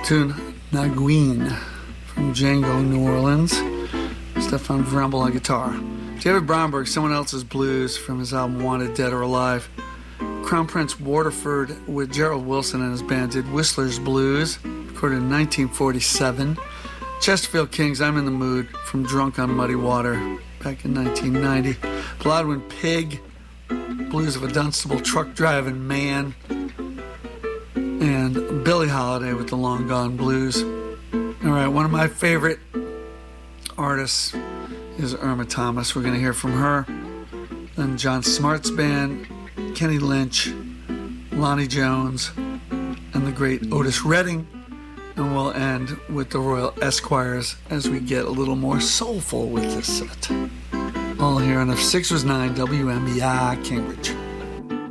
tune Naguin from Django, New Orleans. Stefan Vrambel on guitar. David Bromberg, Someone Else's Blues from his album Wanted, Dead or Alive. Crown Prince Waterford with Gerald Wilson and his band did Whistler's Blues, recorded in 1947. Chesterfield Kings, I'm in the Mood from Drunk on Muddy Water, back in 1990. Blodwyn Pig, Blues of a Dunstable Truck Driving Man. And Billie Holiday with the Long Gone Blues. All right, one of my favorite artists is Irma Thomas. We're going to hear from her. Then John Smart's band, Kenny Lynch, Lonnie Jones, and the great Otis Redding. And we'll end with the Royal Esquires as we get a little more soulful with this set. All here on If 6 Was 9 WMBI Cambridge.